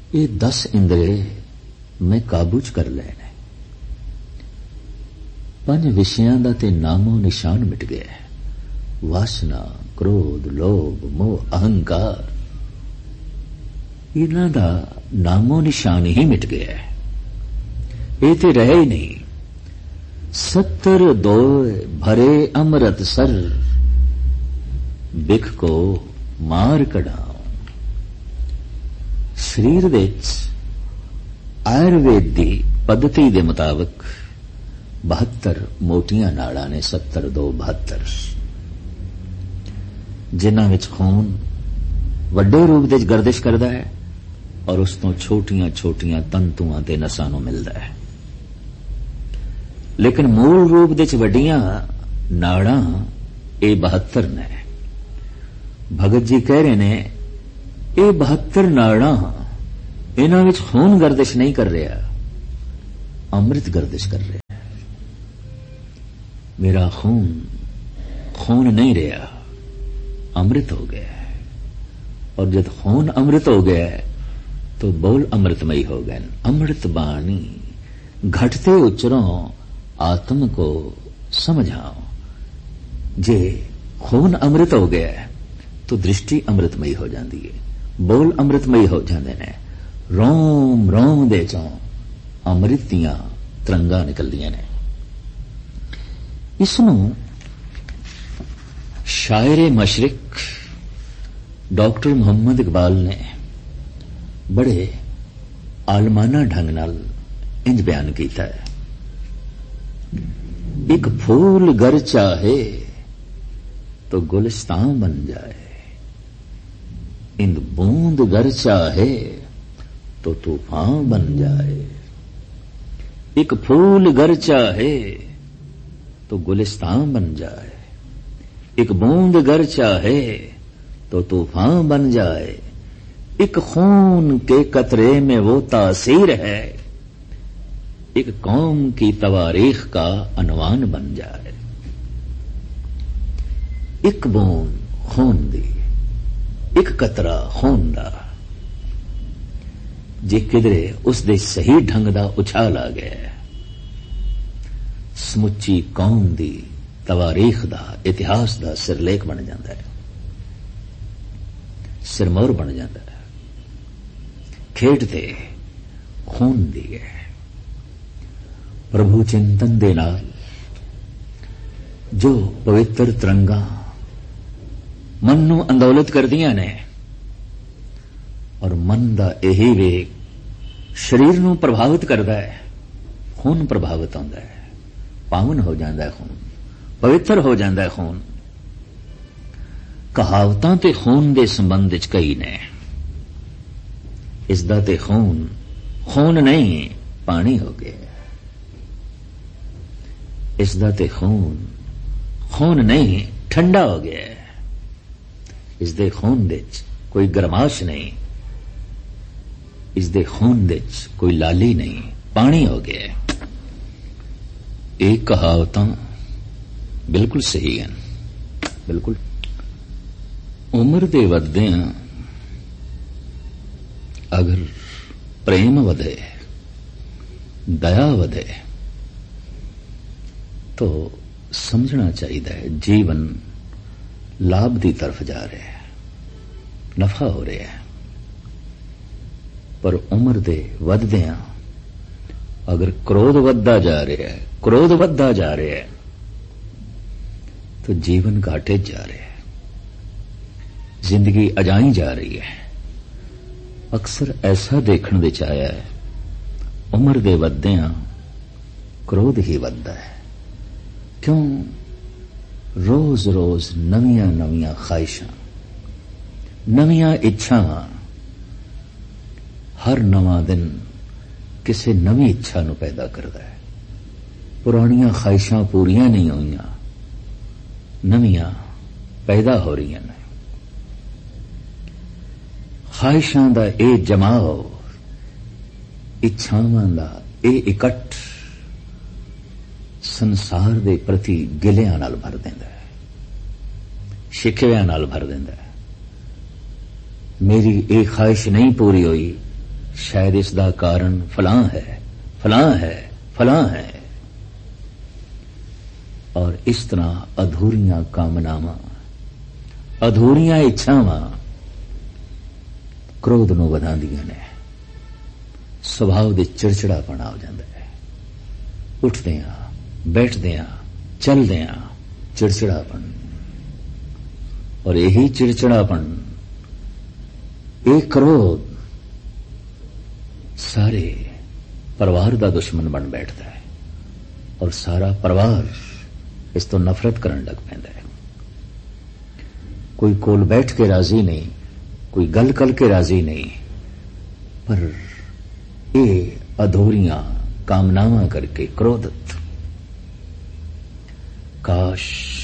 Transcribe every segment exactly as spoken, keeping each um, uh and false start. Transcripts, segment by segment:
ये दस इंद्रे मैं काबू च कर लैने। पंज विषयां दा ते नामो निशान मिट गया है। वासना, क्रोध, लोभ, मोह, अहंकार, इन्हां दा नामो निशान ही मिट गया है। ये ते रहे ही नहीं। सत्तर दो भरे अमृत सर, बिख को मार कढाओ। शरीर विच आयुर्वेद दी पद्धति दे मुताबिक बहत्तर मोटियां नाड़ां ने, सत्तर दो बहत्तर, जिन्हां विच खून वड्डे रूप दे गर्दिश करदा है और उस तो छोटियां छोटियां तंतुआं ते नसां नूं मिलदा है। लेकिन मूल रूप दे वड्डियां नाड़ां ये बहत्तर ने। भगत जी कह रहे ने ये बहत्तर नाड़ां, इन्हां विच खून गर्दिश नहीं कर रहा, अमृत गर्दिश कर रहा। मेरा खून खून नहीं रहा, अमृत हो गया है। और जब खून अमृत हो गया है तो बोल अमृतमयी हो गए। अमृत बाणी घटते उच्चरों आत्म को समझाओ। जे खून अमृत हो गया है तो दृष्टि अमृतमयी हो जाती है, बोल अमृतमयी हो जाते हैं। रोम रोम दे चों अमृत दियां तरंगां निकलदियां ने। इसनूं शायरे मशरिक डॉक्टर मोहम्मद इकबाल ने बड़े आलमाना ढंग नाल इंज बयान किया है। एक फूल गर चाहे तो गुलिस्तां बन जाए, इंद बूंद गर चाहे तो तूफान बन जाए। एक फूल गर चाहे तो गुलिस्तां बन जाए, एक बूंद गर चाहे तो तूफान बन जाए। एक खून के कतरे में वो तासीर है, एक कौम की तवारीख का अनवान बन जाए। एक बूंद खून दी, एक कतरा खून दा, जे किधरे उस दे सही ढंग दा उछाल आ गया, समुची कौम दी तवारीख दा, इतिहास दा सिरलेख बन जाता है, सिरमौर बन जाता है। खेड ते खून दी है। प्रभु चिंतन दे नाल जो पवित्र तरंगा मन नूं अंदौलत करदियां ने और मन दा यही वेग शरीर नूं प्रभावित करदा है। खून प्रभावित होंदा है, पावन हो जाता है खून, पवित्र हो जाता है खून। कहावतां ते खून दे संबंध विच कई ने। इसदा ते खून खून नहीं पानी हो गया। इसदा ते खून खून नहीं ठंडा हो गया। इस दे खून विच कोई गरमाश नहीं, इस दे खून विच कोई लाली नहीं, पानी हो गया। एक कहावतां बिल्कुल सही है, बिल्कुल। उम्र दे वधदियां अगर प्रेम वधे, दया वधे तो समझना चाहिए जीवन लाभ की तरफ जा रहा है, नफा हो रहा है। पर उम्र दे वधदियां अगर क्रोध वधदा जा रहा है, क्रोध वधदा जा रहा है तो जीवन घाटे जा रहा है, जिंदगी अजाई जा रही है। अक्सर ऐसा देखने विच आया है, उम्र दे वधदियां क्रोध ही वधदा है। क्यों? रोज रोज नवियां नवियां ख्वाहिशां, नवियां इच्छा, हर नवा दिन किसी नवी इच्छा नूं पैदा करता है। पुरानियां ख्वाहिशां पूरियां नहीं होईयां, नवियां पैदा हो रही हैं। ख्वाहिशां दा ये जमाओ, इच्छावां दा ये इकट्ठ संसार दे प्रति गिलियां नाल भर देंदा है, शिकवियां नाल भर देंदा है। मेरी ये ख्वाहिश नहीं पूरी हुई, शायद इसका कारण फलां है, फलां है, फलां है। और इस तरह अधूरियां कामनावां, अधूरियां इच्छावां क्रोध नूं वधांदियां ने। सुभाव दे चिड़चिड़ापन आ जांदा है। उठदियां, बैठदियां, चलदियां चिड़चिड़ापन। और यही चिड़चिड़ापन, एक क्रोध सारे परिवार का दुश्मन बन बैठता है और सारा परिवार इस तो नफरत करन लग पैंदा है। कोई कोल बैठ के राजी नहीं, कोई गल कल के राजी नहीं, पर ये अधूरियां कामनावां करके क्रोधित। काश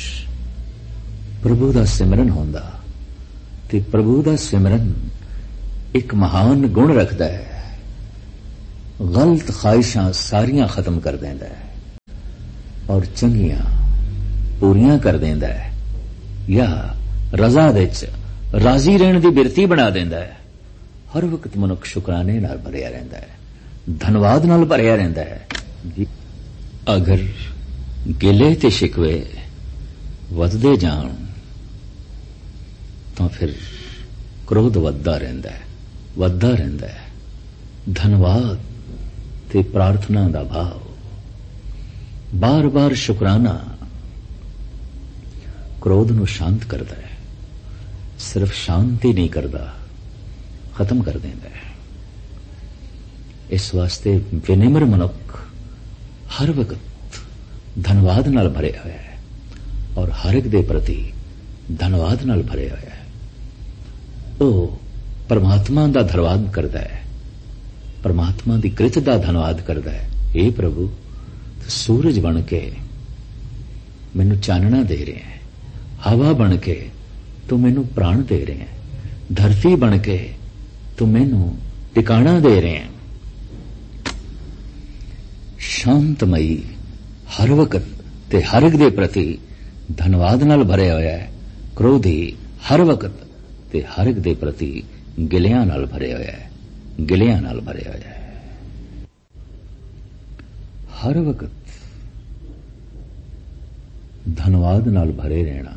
प्रभु दा सिमरन होंदा ते प्रभु दा सिमरन एक महान गुण रखता है। गलत ख्वाहिशां सारियां खत्म कर देंदा है और चंगियां पूरियां कर देंदा है, या रजा विच राजी रहने की बिरती बना देंदा है। हर वक्त मनुख शुकराने नाल भरिया रहंदा है, धनवाद नाल भरिया रहंदा है। अगर गिले ते शिकवे वधदे जाण तो फिर क्रोध वधदा रहंदा है, वधदा रहंदा है। धनवाद ते प्रार्थना दा भाव, बार बार शुकराना क्रोध नूं शांत करदा है। सिर्फ शांति नहीं करता, खत्म कर देंदा है। इस वास्ते विनिम्र मनुख हर वक्त धनवाद नाल भरे होया है और हर एक दे प्रति धनवाद नाल भरे होया है। वो परमात्मा दा धनवाद करता है, परमात्मा दी कृत दा धनवाद करता है। हे प्रभु, सूरज बन के मैनू चानना दे रहे हैं, हवा बन के तू मैनू प्राण दे रहे हैं, धरती बन के तू मैनू टिकाणा दे रहे हैं। शांतमयी हर वक्त ते हर एक दे प्रति धनवाद नाल भरे होया है। क्रोधी हर वक्त ते हर एक दे प्रति गिलियां नाल भरे होया है, गिलियां नाल भरे होया है। हर वक्त धनवाद नाल भरे रहना,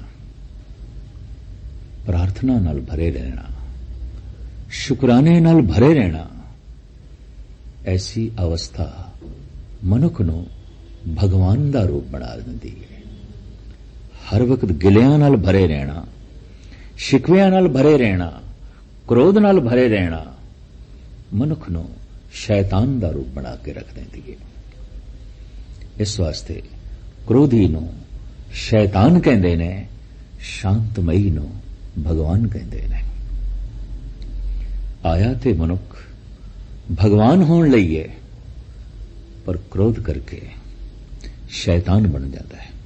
प्रार्थना नाल भरे रहना, शुकराने नाल भरे रहना, ऐसी अवस्था मनुख नूं भगवान दा रूप बना दिंदी है। हर वक्त गिलियां नाल भरे रहना, शिकवियां नाल भरे रहना, क्रोध नाल भरे रहना मनुख नूं शैतान दा रूप बना के रख देंदी है। इस वास्ते क्रोधी नूं शैतान कहंदे ने, शांतमई नूं भगवान कहंदे ने। आया ते मनुख भगवान होण लई है, पर क्रोध करके शैतान बन जाता है।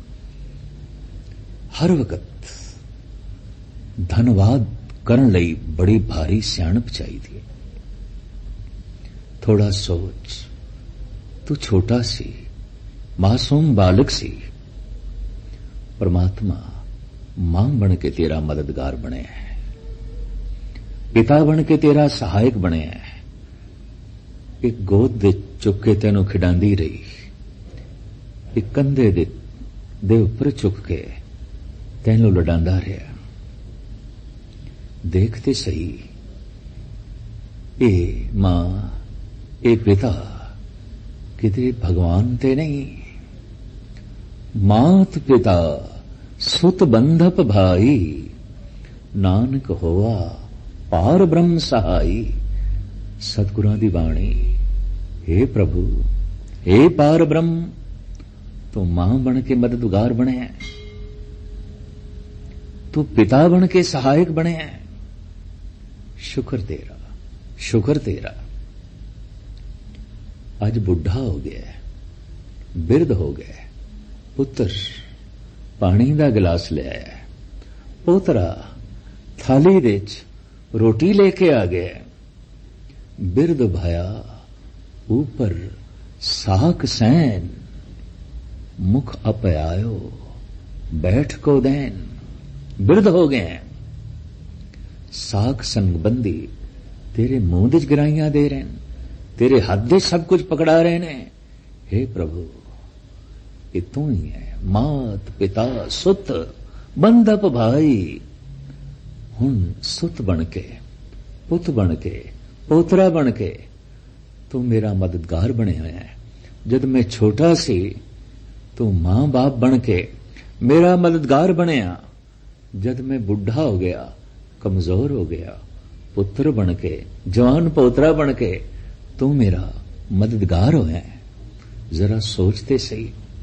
हर वक्त धनवाद करन लई बड़ी भारी सियाणप चाहिदी है। थोड़ा सोच, तू छोटा सी मासूम बालक सी, परमात्मा मां बन के तेरा मददगार बने है, पिता बन के तेरा सहायक बने है। एक गोद दे चुक के तेनों खिडांदी रही, एक कंधे दे दे उपर चुक के तेनों लडांदा रहा। देखते सही, ए मां ए पिता किते भगवान ते नहीं। मात पिता सुत बंधप भाई, नानक होवा पार ब्रह्म सहाई। सतगुरां दी बाणी, हे प्रभु, हे पार ब्रह्म, तू मां बन के मददगार बने है, तू पिता बन के सहायक बने है। शुक्र तेरा, शुक्र तेरा। आज बुढ़ा हो गया, बिरध हो गया, पुत्र पानी का गिलास ले आया, पोतरा थाली विच रोटी लेके आ गया। बिरध भाया ऊपर साक सैन, मुख अपयायो बैठ को दैन। बिरध हो गए, साक संगबंदी तेरे मुंह च गराइयां दे रहे हैं, तेरे हाथ दे सब कुछ पकड़ा रहे ने। हे प्रभु, ये तू ही है, मात पिता सुत बंधप भाई। हुण सुत बन के, पुत बन के, पोतरा बन के तू मेरा मददगार बने होया है। जद मैं छोटा सी तू मां बाप बन के मेरा मददगार बनया। जद मैं बुढ़ा हो गया, कमजोर हो गया, पुत्र बन के, जवान पोतरा बन के तू मेरा मददगार होया है। जरा सोचते सही।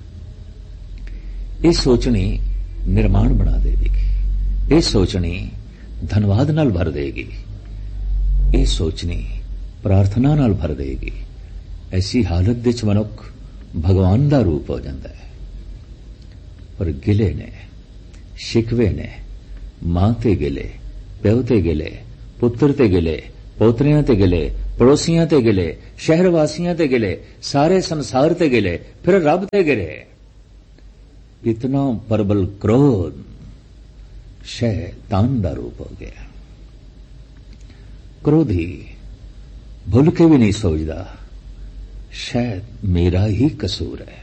ये सोचनी निर्माण बना देगी, ये सोचनी धनवाद नाल भर देगी, ये सोचनी प्रार्थना नाल भर देगी। ऐसी हालत विच मनुख भगवान दा रूप हो जाता है। पर गिले ने, शिकवे ने, मां ते गिले, प्यो ते गिले, पुत्र ते गिले, पोतरियां ते गिले, पड़ोसियां ते गिले, शहर वासियां ते गिले, सारे संसार ते गिले, फिर रब ते गिले। इतना प्रबल क्रोध शैतान दा रूप हो गया। क्रोधी भूल के भी नहीं सोचता शायद मेरा ही कसूर है।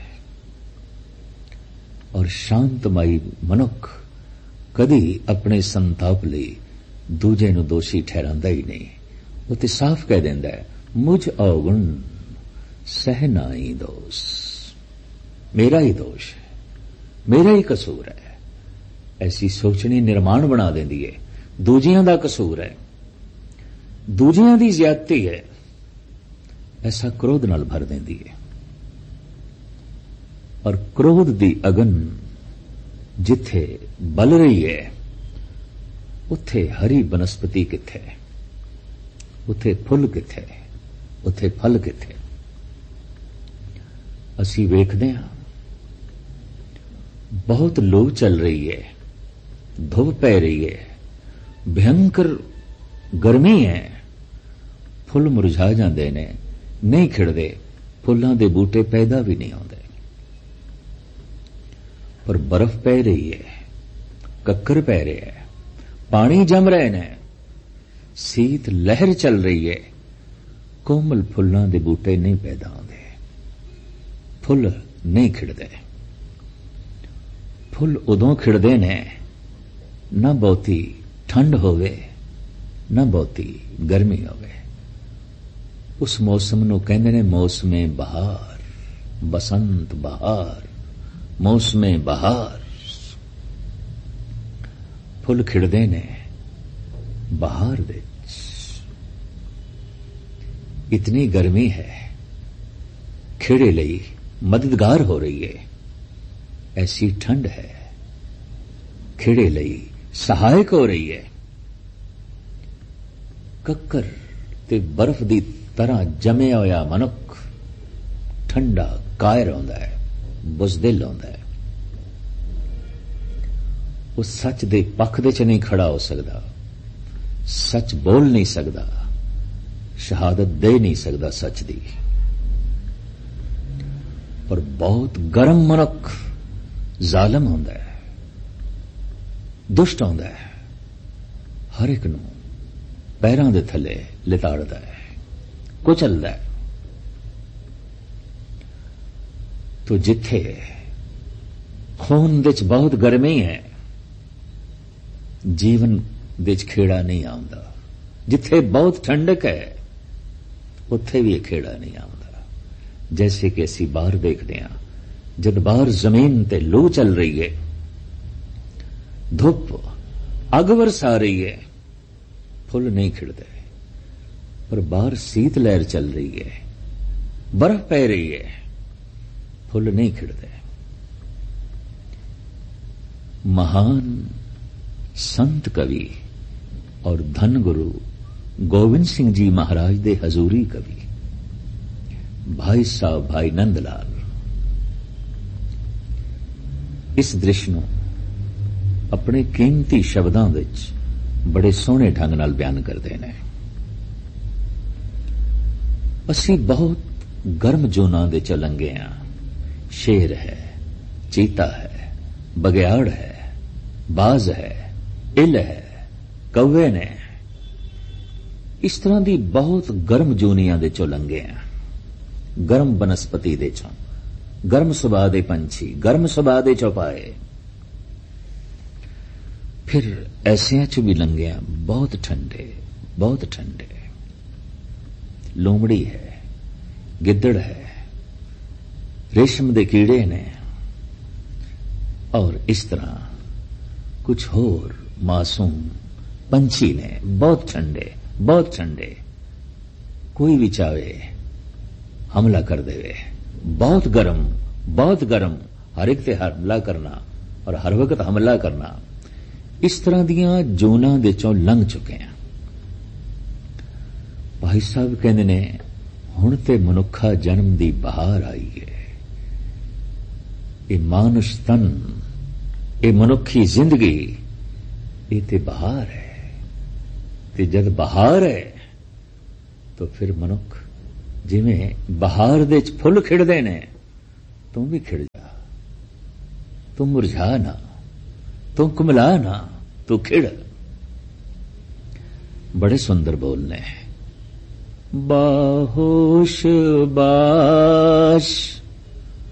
और शांतमई मनुख कदी अपने संताप लई दूजे नूं दोषी ठहरांदा ही नहीं। वो तो साफ कह देंदा है, मुझ अवगुण सहनाई दोष, मेरा ही दोष है, मेरा ही कसूर है। ऐसी सोचनी निर्माण बना देंदी है। दूजियां दा कसूर है, दूजियां दी ज्यादती है, ऐसा क्रोध नाल भर देंदी है। और क्रोध दी अगन जिथे बल रही है, उथे हरी बनस्पति किथे, उथे फुल किथे, उथे फल किथे। असी वेखदे हां बहुत लू चल रही है, धुप पै रही है, भयंकर गर्मी है, फुल मुरझा जाते ने, नहीं खिड़ते, फुलों के बूटे पैदा भी नहीं होते। पर बर्फ पै रही है, कक्कर पै रहे है, पानी जम रहे ने, सीत लहर चल रही है, कोमल फुलों के बूटे नहीं पैदा होते, फुल नहीं खिड़ते। फुल उदों खिड़ते ने न बहुती ठंड होवे न बहुती गर्मी होवे। उस मौसम नूं कहंदे ने मौसमे बहार, बसंत बहार, मौसमे बहार। फुल खिड़दे ने बहार दे। इतनी गर्मी है, खिड़े लई मददगार हो रही है। ऐसी ठंड है, खिड़े लई सहायक हो रही है। कक्कर ते बर्फ दी तरह जमया होया मनुख ठंडा कायर होंदा है, बुज़दिल होंदा है। वो सच दे पक्ष दे च नहीं खड़ा हो सकता, सच बोल नहीं सकता, शहादत दे नहीं सकता सच दी। पर बहुत गर्म मनुख जालिम होंदा है, दुष्ट होंदा है, हर एक नूं पैरां दे थले लिताड़दा है, कुचलदा है। तो जिथे खून दे च बहुत गर्मी है, जीवन दे च खेड़ा नहीं आउंदा। जिथे बहुत ठंडक है, उत्थे भी खेड़ा नहीं आउंदा। जैसे कि असी बाहर देखते हैं, जब बाहर जमीन ते लू चल रही है, धुप अग बरसा रही है, फुल नहीं खिड़ते। पर बाहर शीत लहर चल रही है, बर्फ पै रही है, फुल नहीं खिड़ते। महान संत कवि और धन गुरु गोविंद सिंह जी महाराज दे हजूरी कवि भाई साहब भाई नंदलाल इस दृश्य नूं अपने कीमती शब्दां विच बड़े सोहणे ढंग नाल बयान करते हैं। असी बहुत गर्म जोनां दे च लंघे हां। शेर है, चीता है, बगियाड़ है, बाज है, इल है, कौवे ने, इस तरह की बहुत गर्म जूनिया दे चों लंघे आ, गर्म बनस्पति दे चों, गर्म सुभाਅ दे पंछी, गर्म सुभाਅ दे चौपाए। फिर ऐसिया च भी लंघे आ बहुत ठंडे, बहुत ठंडे। लोमड़ी है, गिद्दड़ है, रेशम दे कीड़े ने, और इस तरह कुछ होर मासूम पंछी ने, बहुत ठंडे, बहुत ठंडे। कोई भी चाहे हमला कर देवे, बहुत गर्म, बहुत गर्म, हर एक ते हमला करना और हर वक्त हमला करना। इस तरह दियां जोना दे चों लंघ चुके हैं। भाई साहब कहंदे ने हुण ते मनुखा जन्म दी बहार आई है। ये मानुष तन, ये मनुखी जिंदगी, ये ते बहार है। ते जद बहार है तो फिर मनुख जिवें बहार दे च फुल खिड़दे ने, तू भी खिड़ जा, तू मुरझा ना, तू कुमला ना, तू खिड़। बड़े सुंदर बोलने, बाहोश बाश